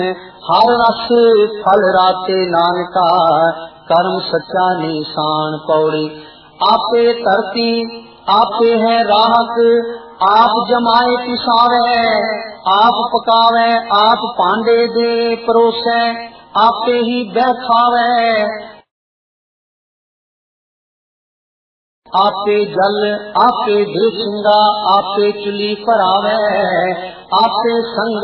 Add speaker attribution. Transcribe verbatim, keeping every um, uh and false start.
Speaker 1: हर रस फल राते नानका कर्म सच्चा निशान पौड़ी। आपे धरती आपे है राहत, आप जमाए पिसावे, आप पकावे, आप पांडे दे परोसे, आपे ही बैठावे। आपे जल आपे दे सिंगा, आपे चुली भरावे, आपे संग